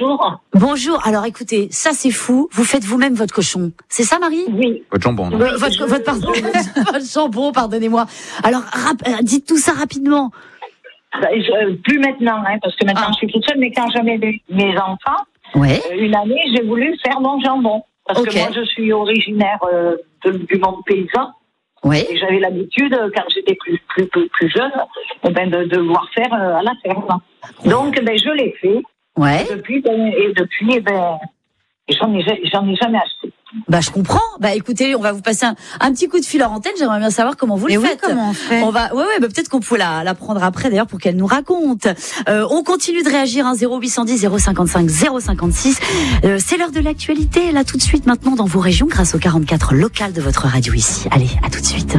bonjour. Bonjour. Alors écoutez, ça c'est fou. Vous faites vous-même votre cochon. C'est ça, Marie? Oui. Votre jambon. Non Votre jambon, pardonnez-moi. Alors, dites tout ça rapidement. Plus maintenant, parce que maintenant je suis toute seule, mais quand j'avais mes enfants, une année, j'ai voulu faire mon jambon. Parce que moi, je suis originaire du monde paysan. Oui. Et j'avais l'habitude, quand j'étais plus jeune, de devoir faire à la ferme. Donc, je l'ai fait. Ouais. Et depuis, j'en ai jamais acheté. Je comprends. Écoutez, on va vous passer un petit coup de fil en antenne. J'aimerais bien savoir comment vous le faites. Comment on fait? Peut-être qu'on peut la prendre après d'ailleurs pour qu'elle nous raconte. On continue de réagir, 0810 055 056. C'est l'heure de l'actualité, là tout de suite maintenant dans vos régions grâce aux 44 locales de votre radio ici. Allez, à tout de suite.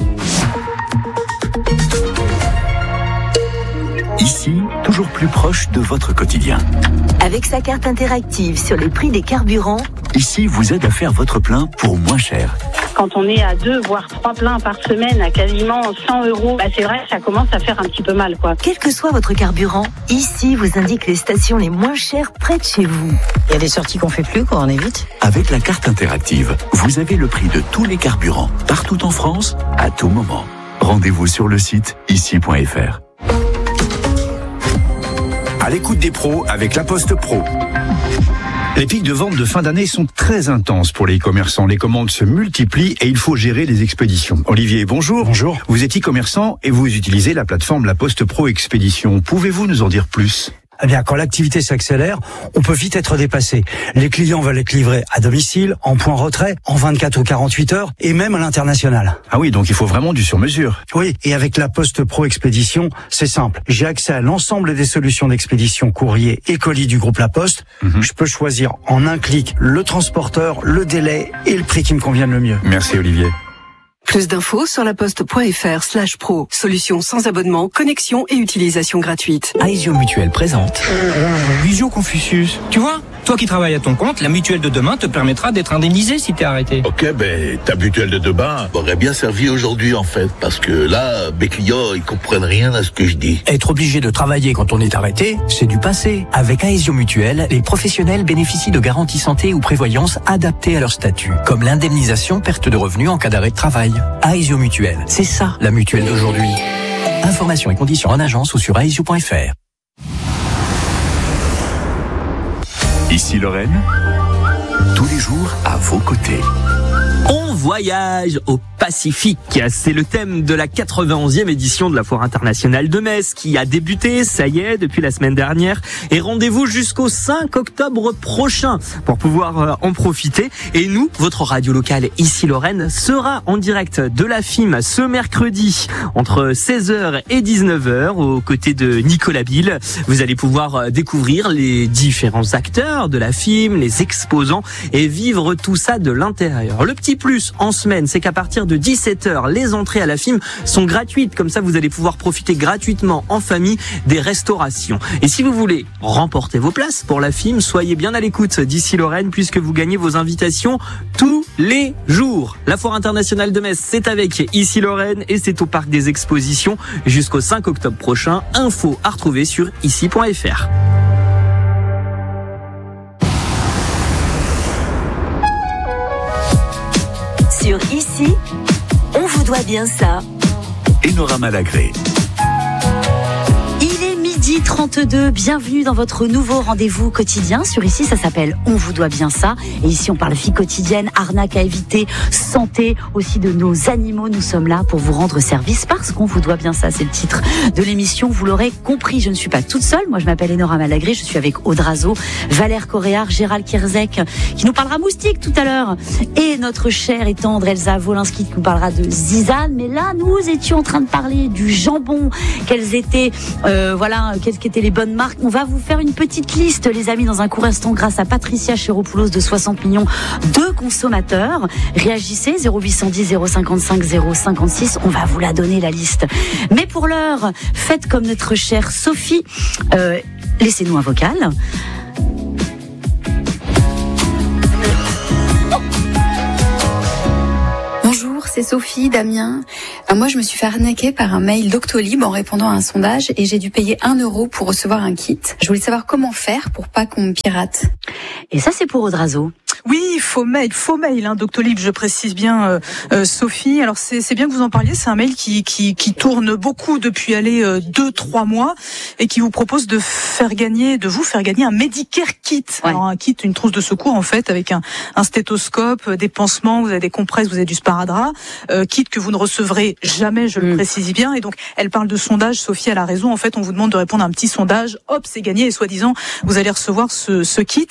Ici, toujours plus proche de votre quotidien. Avec sa carte interactive sur les prix des carburants, Ici vous aide à faire votre plein pour moins cher. Quand on est à 2 voire 3 pleins par semaine à quasiment 100 €, c'est vrai que ça commence à faire un petit peu mal, quoi. quel que soit votre carburant, ici vous indique les stations les moins chères près de chez vous. Il y a des sorties qu'on fait plus, on évite. Avec la carte interactive, vous avez le prix de tous les carburants, partout en France, à tout moment. Rendez-vous sur le site ici.fr. À l'écoute des pros avec La Poste Pro. Les pics de vente de fin d'année sont très intenses pour les e-commerçants. Les commandes se multiplient et il faut gérer les expéditions. Olivier, bonjour. Bonjour. Vous êtes e-commerçant et vous utilisez la plateforme La Poste Pro Expédition. Pouvez-vous nous en dire plus ? Eh bien, quand l'activité s'accélère, on peut vite être dépassé. Les clients veulent être livrés à domicile, en point retrait, en 24 ou 48 heures, et même à l'international. Ah oui, donc il faut vraiment du sur-mesure. Oui, et avec la Poste Pro Expédition, c'est simple. J'ai accès à l'ensemble des solutions d'expédition courrier et colis du groupe La Poste. Je peux choisir en un clic le transporteur, le délai et le prix qui me convienne le mieux. Merci Olivier. Plus d'infos sur laposte.fr/pro. Solution sans abonnement, connexion et utilisation gratuite. Aesio Mutuelle présente Visio Confucius. Tu vois, toi qui travailles à ton compte, la mutuelle de demain te permettra d'être indemnisé si t'es arrêté. Ok, ta mutuelle de demain m'aurait bien servi aujourd'hui en fait, parce que là, mes clients, ils comprennent rien à ce que je dis. Être obligé de travailler quand on est arrêté, c'est du passé. Avec Aesio Mutuelle, les professionnels bénéficient de garanties santé ou prévoyance adaptées à leur statut, comme l'indemnisation perte de revenus en cas d'arrêt de travail. Aesio Mutuelle, c'est ça la mutuelle d'aujourd'hui. Informations et conditions en agence ou sur aesio.fr. Ici Lorraine, tous les jours à vos côtés. On voyage au Pacifique. C'est le thème de la 91e édition de la Foire internationale de Metz qui a débuté, ça y est, depuis la semaine dernière. Et rendez-vous jusqu'au 5 octobre prochain pour pouvoir en profiter. Et nous, votre radio locale ici Lorraine, sera en direct de la FIM ce mercredi entre 16h et 19h aux côtés de Nicolas Bill. Vous allez pouvoir découvrir les différents acteurs de la FIM, les exposants et vivre tout ça de l'intérieur. Le petit plus en semaine, c'est qu'à partir de 17h, les entrées à la FIM sont gratuites. Comme ça, vous allez pouvoir profiter gratuitement en famille des restaurations. Et si vous voulez remporter vos places pour la FIM, soyez bien à l'écoute d'ici Lorraine puisque vous gagnez vos invitations tous les jours. La Foire internationale de Metz, c'est avec ici Lorraine et c'est au Parc des Expositions jusqu'au 5 octobre prochain. Info à retrouver sur ici.fr. Sur Ici, on vous doit bien ça. Enora Malagré. Il est midi 32, bienvenue dans votre nouveau rendez-vous quotidien. Sur Ici, ça s'appelle On vous doit bien ça. Et ici, on parle vie quotidienne, arnaque à éviter, santé, aussi de nos animaux. Nous sommes là pour vous rendre service parce qu'on vous doit bien ça. C'est le titre de l'émission. Vous l'aurez compris, je ne suis pas toute seule. Moi, je m'appelle Enora Malagré. Je suis avec Audrazo, Valère Coréard, Gérald Kierzek, qui nous parlera moustique tout à l'heure. Et notre chère et tendre Elsa Wolinski qui nous parlera de Zizane. Mais là, nous étions en train de parler du jambon. Quelles étaient, quelles étaient les bonnes marques. On va vous faire une petite liste, les amis, dans un court instant, grâce à Patricia Chéropoulos de 60 millions de consommateurs. Réagissez, 0810 055 056. On va vous la donner, la liste. Mais pour l'heure, faites comme notre chère Sophie. Laissez-nous un vocal. Bonjour, c'est Sophie, Damien. Moi, je me suis fait arnaquer par un mail Doctolib en répondant à un sondage et j'ai dû payer 1 euro pour recevoir un kit. Je voulais savoir comment faire pour pas qu'on me pirate. Et ça, c'est pour Audrazo. Oui, faux mail, Doctolib, je précise bien, Sophie. Alors c'est bien que vous en parliez. C'est un mail qui tourne beaucoup depuis 2-3 mois et qui vous propose de vous faire gagner un Medicare kit. Ouais. Alors un kit, une trousse de secours en fait, avec un stéthoscope, des pansements, vous avez des compresses, vous avez du sparadrap, kit que vous ne recevrez jamais, je le précise bien. Et donc elle parle de sondage. Sophie, elle a raison. En fait, on vous demande de répondre à un petit sondage. Hop, c'est gagné et soi-disant vous allez recevoir ce kit.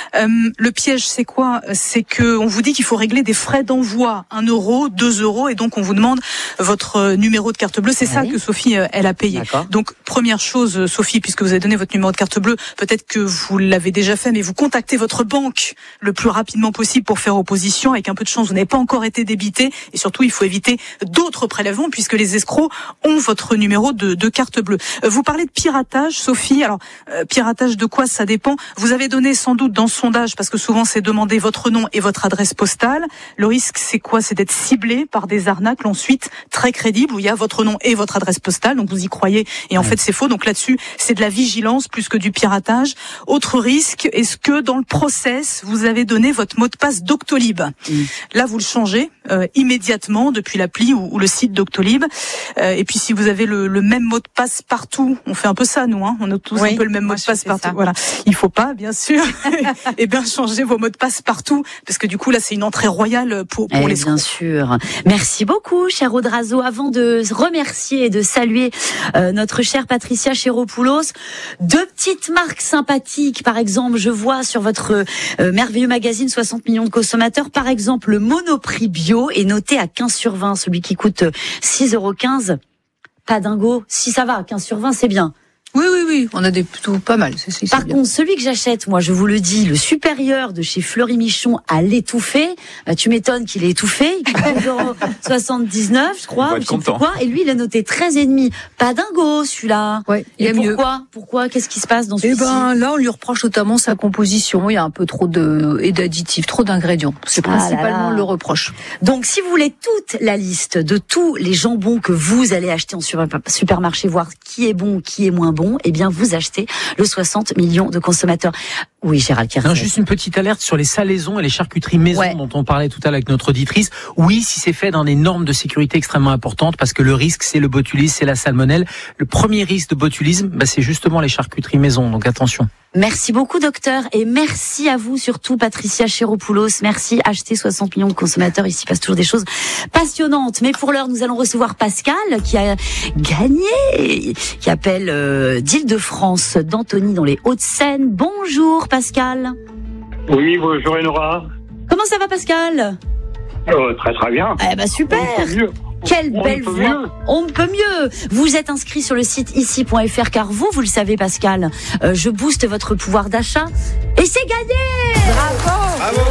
Le piège, c'est quoi? C'est que on vous dit qu'il faut régler des frais d'envoi, 1 euro, 2 euros, et donc on vous demande votre numéro de carte bleue. C'est ça que Sophie, elle a payé. D'accord. Donc première chose, Sophie, puisque vous avez donné votre numéro de carte bleue, peut-être que vous l'avez déjà fait, mais vous contactez votre banque le plus rapidement possible pour faire opposition. Avec un peu de chance, vous n'avez pas encore été débité, et surtout il faut éviter d'autres prélèvements puisque les escrocs ont votre numéro de carte bleue. Vous parlez de piratage, Sophie. Alors piratage de quoi? Ça dépend. Vous avez donné sans doute dans ce sondage, parce que souvent c'est demandé, votre nom et votre adresse postale. Le risque, c'est quoi? C'est d'être ciblé par des arnaques ensuite très crédibles où il y a votre nom et votre adresse postale, donc vous y croyez et en fait c'est faux. Donc là-dessus, c'est de la vigilance plus que du piratage. Autre risque, est-ce que dans le process, vous avez donné votre mot de passe Doctolib? Là, vous le changez immédiatement depuis l'appli ou le site Doctolib. Et puis si vous avez le même mot de passe partout, on fait un peu ça nous, on a tous un peu le même mot de passe partout. Voilà, il faut pas, bien sûr, et bien changer vos mots de passe partout, parce que du coup là c'est une entrée royale pour les bien sûr. Merci beaucoup, cher Audrazo. Avant de remercier et de saluer notre chère Patricia Chéropoulos, 2 petites marques sympathiques. Par exemple, je vois sur votre merveilleux magazine 60 millions de consommateurs, par exemple, le Monoprix Bio est noté à 15/20, celui qui coûte 6,15 €. Pas dingo. Si ça va, 15/20, c'est bien. Oui, on a des plutôt pas mal. Par contre, celui que j'achète, moi, je vous le dis, le supérieur de chez Fleury Michon à l'étouffé, tu m'étonnes qu'il est étouffé, il coûte 2,79 €, je crois, ou je sais plus quoi, et lui, il est noté 13,5. Pas dingo, celui-là. Ouais, il est mieux. Pourquoi? Qu'est-ce qui se passe dans celui-ci? Là, on lui reproche notamment sa composition. Il y a un peu trop d'additifs, trop d'ingrédients. C'est principalement le reproche. Donc, si vous voulez toute la liste de tous les jambons que vous allez acheter en supermarché, voir qui est bon, qui est moins bon, eh bien, vous achetez le 60 millions de consommateurs. Oui, Gérald Kersey. Juste une petite alerte sur les salaisons et les charcuteries maison dont on parlait tout à l'heure avec notre auditrice. Oui, si c'est fait dans des normes de sécurité extrêmement importantes, parce que le risque, c'est le botulisme, c'est la salmonelle. Le premier risque de botulisme, c'est justement les charcuteries maison. Donc attention. Merci beaucoup, docteur, et merci à vous surtout, Patricia Chéropoulos. Merci. Achetez 60 millions de consommateurs. Ici passe toujours des choses passionnantes. Mais pour l'heure, nous allons recevoir Pascal, qui a gagné, qui appelle d'Île-de-France, d'Antony dans les Hauts-de-Seine. Bonjour, Pascal. Oui, bonjour, Enora. Comment ça va, Pascal? Très très bien. Super. Quelle belle voix. On ne peut mieux. Vous êtes inscrit sur le site ici.fr car vous le savez, Pascal, je booste votre pouvoir d'achat et c'est gagné. Bravo.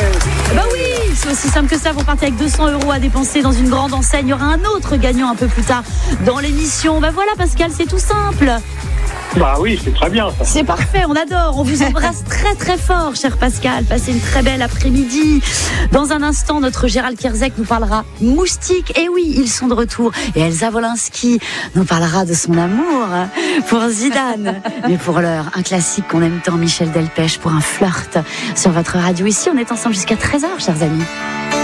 Oui, c'est aussi simple que ça. Vous partez avec 200 € à dépenser dans une grande enseigne. Il y aura un autre gagnant un peu plus tard dans l'émission. Voilà, Pascal, c'est tout simple. Oui, c'est très bien. Ça. C'est parfait, on adore. On vous embrasse très très fort, cher Pascal. Passez une très belle après-midi. Dans un instant, notre Gérald Kersey nous parlera moustiques. Et oui, ils sont de retour. Et Elsa Wolinski nous parlera de son amour pour Zidane. Mais pour l'heure, un classique qu'on aime tant, Michel Delpech, pour un flirt sur votre radio. Ici, on est ensemble jusqu'à 13h, chers amis.